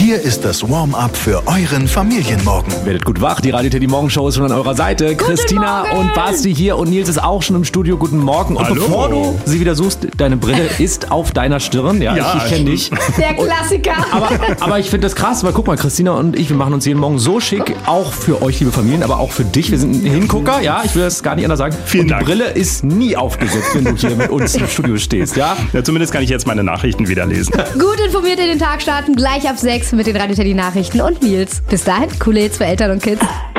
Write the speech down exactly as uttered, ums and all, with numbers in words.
Hier ist das Warm-up für euren Familienmorgen. Werdet gut wach, die Radio Teddy Morgenshow ist schon an eurer Seite. Guten Christina Morgen. und Basti hier und Nils ist auch schon im Studio. Guten Morgen. Und Hallo. bevor du sie wieder suchst, deine Brille ist auf deiner Stirn. Ja, Ja, ich, ich kenne dich. Der Klassiker. Aber, aber ich finde das krass, weil guck mal, Christina und ich, wir machen uns jeden Morgen so schick, auch für euch, liebe Familien, aber auch für dich. Wir sind ein Hingucker, ja, ich will das gar nicht anders sagen. Vielen und die Dank. Brille ist nie aufgesetzt, wenn du hier mit uns im Studio stehst, ja? Ja, zumindest kann ich jetzt meine Nachrichten wieder lesen. Gut informiert in den Tag starten, gleich ab sechs mit den Radio Teddy Nachrichten und Nils. Bis dahin, coole Hits für Eltern und Kids.